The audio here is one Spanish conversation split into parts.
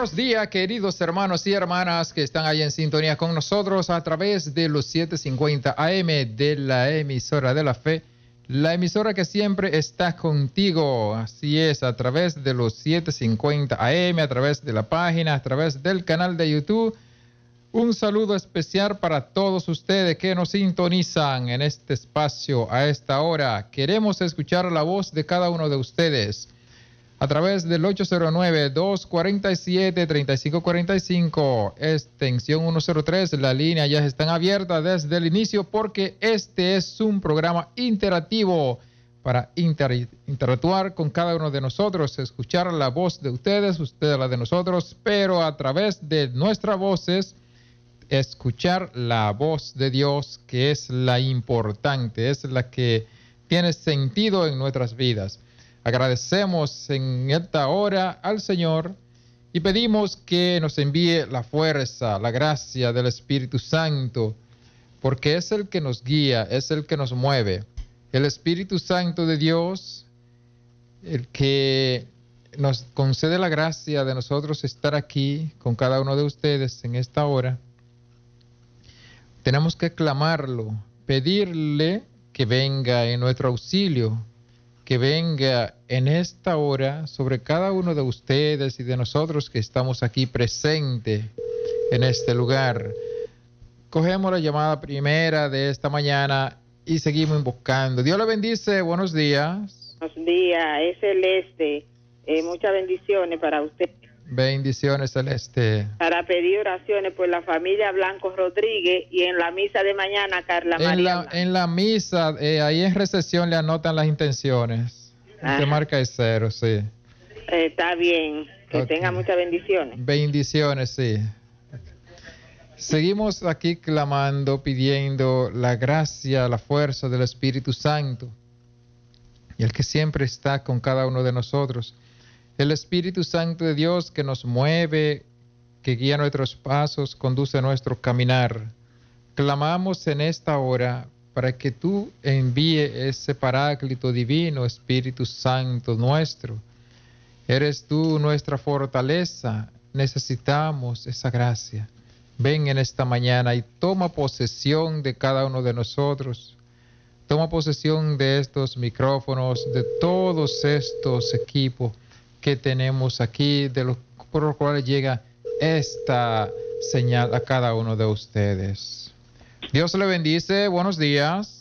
buenos días, queridos hermanos y hermanas que están ahí en sintonía con nosotros a través de los 750 AM de la emisora de la fe, la emisora que siempre está contigo. Así es, a través de los 750 AM, a través de la página, a través del canal de YouTube. Un saludo especial para todos ustedes que nos sintonizan en este espacio a esta hora. Queremos escuchar la voz de cada uno de ustedes a través del 809-247-3545, extensión 103. Las líneas ya están abiertas desde el inicio porque este es un programa interactivo para interactuar con cada uno de nosotros, escuchar la voz de ustedes, ustedes la de nosotros, pero a través de nuestras voces, escuchar la voz de Dios, que es la importante, es la que tiene sentido en nuestras vidas. Agradecemos en esta hora al Señor y pedimos que nos envíe la fuerza, la gracia del Espíritu Santo, porque es el que nos guía, es el que nos mueve. El Espíritu Santo de Dios, el que nos concede la gracia de nosotros estar aquí con cada uno de ustedes en esta hora. Tenemos que clamarlo, pedirle que venga en nuestro auxilio, que venga en esta hora sobre cada uno de ustedes y de nosotros que estamos aquí presentes en este lugar. Cogemos la llamada primera de esta mañana y seguimos invocando. Dios le bendice, buenos días. Buenos días, es Celeste. Muchas bendiciones para usted. Bendiciones, Celeste. Para pedir oraciones por la familia Blanco Rodríguez y en la misa de mañana, Carla María. En la misa, ahí en recepción le anotan las intenciones. Usted marca el 0, sí. Está bien, que tenga muchas bendiciones. Bendiciones, sí. Seguimos aquí clamando, pidiendo la gracia, la fuerza del Espíritu Santo, y el que siempre está con cada uno de nosotros. El Espíritu Santo de Dios que nos mueve, que guía nuestros pasos, conduce nuestro caminar. Clamamos en esta hora para que tú envíes ese Paráclito divino, Espíritu Santo nuestro. Eres tú nuestra fortaleza, necesitamos esa gracia. Ven en esta mañana y toma posesión de cada uno de nosotros. Toma posesión de estos micrófonos, de todos estos equipos que tenemos aquí, de los por los cuales llega esta señal a cada uno de ustedes. Dios le bendice, buenos días.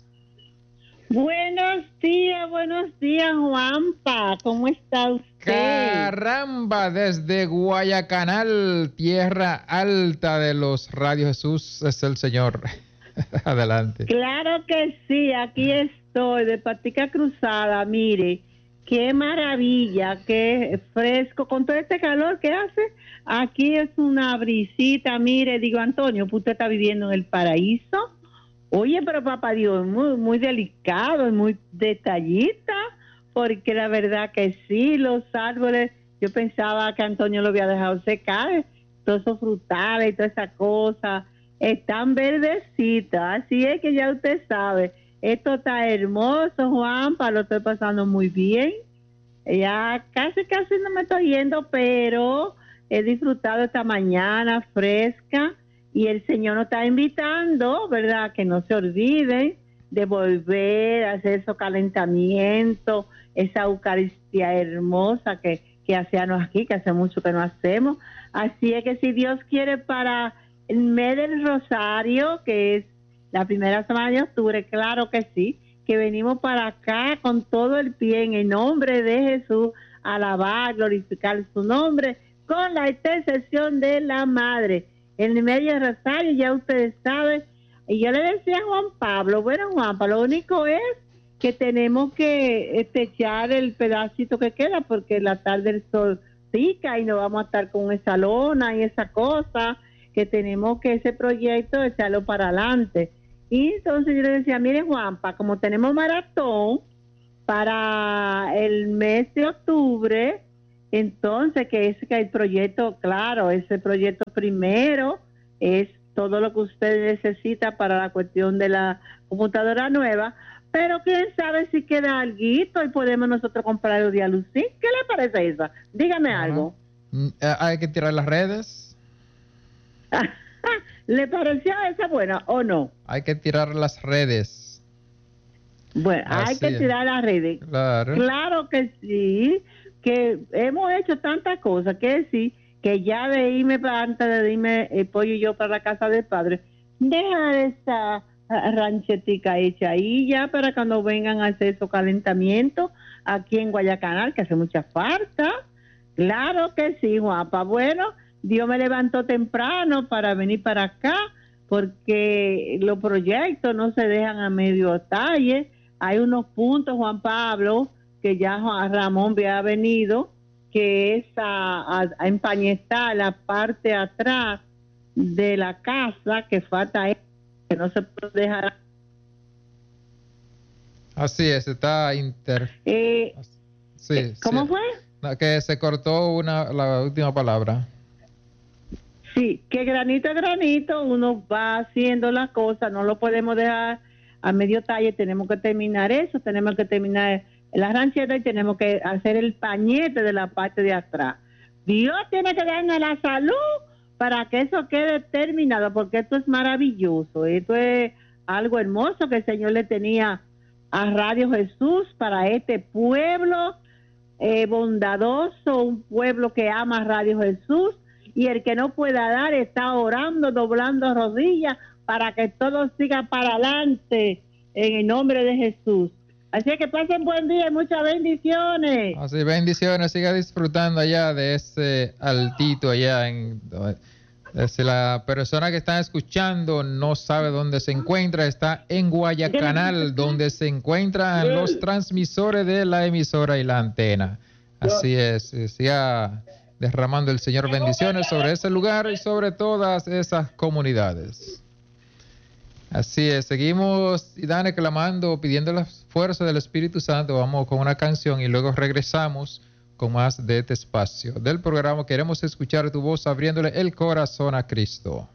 Buenos días, Juanpa, ¿cómo está usted? Caramba, desde Guayacanal, tierra alta de los Radio Jesús, es el Señor. Adelante. Claro que sí, aquí estoy, de patica cruzada, mire. Qué maravilla, qué fresco, con todo este calor que hace, aquí es una brisita, mire, digo, Antonio, usted está viviendo en el paraíso. Oye, pero papá Dios, muy, muy delicado y muy detallista, porque la verdad que sí, los árboles, yo pensaba que Antonio lo había dejado secar, todos esos frutales y toda esa cosa, están verdecitas, así es que ya usted sabe. Esto está hermoso, Juanpa, lo estoy pasando muy bien. Ya casi no me estoy yendo, pero he disfrutado esta mañana fresca y el Señor nos está invitando, ¿verdad? Que no se olviden de volver a hacer esos calentamientos, esa Eucaristía hermosa que hacíamos aquí, que hace mucho que no hacemos. Así es que si Dios quiere para el mes del Rosario, que es la primera semana de octubre, claro que sí, que venimos para acá con todo el pie en el nombre de Jesús, alabar, glorificar su nombre, con la intercesión de la Madre. En el medio del Rosario, ya ustedes saben, y yo le decía a Juan Pablo, bueno, Juanpa, lo único es que tenemos que echar el pedacito que queda, porque la tarde el sol pica y no vamos a estar con esa lona y esa cosa, que tenemos que ese proyecto echarlo para adelante. Y entonces yo le decía, mire Juanpa, como tenemos maratón para el mes de octubre, entonces que el proyecto, claro, ese proyecto primero es todo lo que usted necesita para la cuestión de la computadora nueva, pero quién sabe si queda alguito y podemos nosotros comprar el Dialucin. ¿Qué le parece eso? Dígame algo. Hay que tirar las redes. ¿Le pareció esa buena o no? Hay que tirar las redes. Bueno, hay que tirar las redes. Claro. Claro que sí, que hemos hecho tantas cosas que sí, que ya de irme para antes de irme el pollo y yo para la casa del padre, deja esa ranchetica hecha ahí ya para cuando vengan a hacer esos calentamientos aquí en Guayacanal, que hace mucha falta. Claro que sí, Juanpa. Bueno, Dios me levantó temprano para venir para acá, porque los proyectos no se dejan a medio talle. Hay unos puntos, Juan Pablo, que ya Juan Ramón había venido, que es a empañetar la parte de atrás de la casa, que falta que no se puede dejar. Así es, está sí, ¿Cómo sí. fue? No, que se cortó la última palabra. Sí, que granito a granito uno va haciendo las cosas, no lo podemos dejar a medio talle, tenemos que terminar eso, tenemos que terminar la rancheta y tenemos que hacer el pañete de la parte de atrás. Dios tiene que darnos la salud para que eso quede terminado, porque esto es maravilloso, esto es algo hermoso que el Señor le tenía a Radio Jesús para este pueblo bondadoso, un pueblo que ama a Radio Jesús, y el que no pueda dar está orando, doblando rodillas para que todo siga para adelante en el nombre de Jesús. Así que pasen buen día y muchas bendiciones. Así, bendiciones, siga disfrutando allá de ese altito allá. Si la persona que está escuchando no sabe dónde se encuentra, está en Guayacanal, donde se encuentran los transmisores de la emisora y la antena. Así es, siga derramando el Señor bendiciones sobre ese lugar y sobre todas esas comunidades. Así es, seguimos, Idane, clamando, pidiendo la fuerza del Espíritu Santo. Vamos con una canción y luego regresamos con más de este espacio del programa. Queremos escuchar tu voz abriéndole el corazón a Cristo.